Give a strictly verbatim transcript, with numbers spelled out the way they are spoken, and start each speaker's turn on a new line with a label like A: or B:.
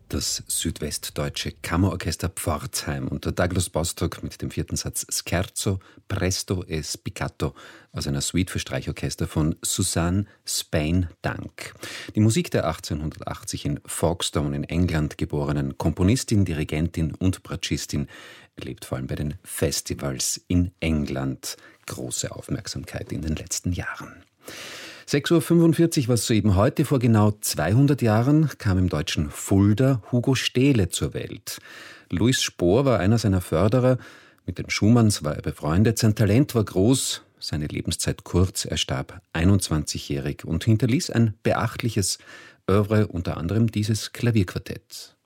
A: Das südwestdeutsche Kammerorchester Pforzheim unter Douglas Bostock mit dem vierten Satz Scherzo, Presto e Spiccato aus einer Suite für Streichorchester von Suzanne Spain-Dunk. Die Musik der achtzehnhundertachtzig in Folkestone in England geborenen Komponistin, Dirigentin und Bratschistin erlebt vor allem bei den Festivals in England große Aufmerksamkeit in den letzten Jahren. sechs Uhr fünfundvierzig, was soeben heute vor genau zweihundert Jahren, kam im deutschen Fulda Hugo Stehle zur Welt. Louis Spohr war einer seiner Förderer. Mit den Schumanns war er befreundet. Sein Talent war groß, seine Lebenszeit kurz. Er starb einundzwanzigjährig und hinterließ ein beachtliches Œuvre, unter anderem dieses Klavierquartett.